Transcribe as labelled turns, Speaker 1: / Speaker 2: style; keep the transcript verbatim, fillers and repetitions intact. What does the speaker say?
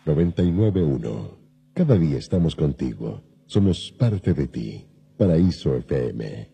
Speaker 1: noventa y nueve punto uno. Cada día estamos contigo. Somos parte de ti. Paraíso F M.